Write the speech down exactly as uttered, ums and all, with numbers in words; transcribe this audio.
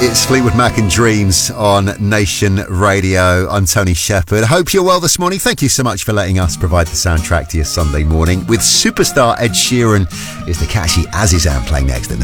It's Fleetwood Mac and Dreams on Nation Radio. I'm Tony Shepherd. Hope you're well this morning. Thank you so much for letting us provide the soundtrack to your Sunday morning. With superstar Ed Sheeran, is the catchy Azizam playing next at Nation.